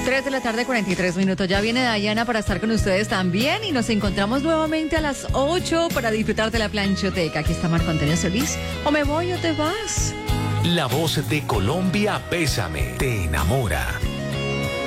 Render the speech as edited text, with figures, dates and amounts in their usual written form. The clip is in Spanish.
3 de la tarde, 43 minutos. Ya viene Dayana para estar con ustedes también y nos encontramos nuevamente a las 8 para disfrutar de la planchoteca. Aquí está Marco Antonio Solís. O me voy o te vas. La voz de Colombia, Bésame, te enamora.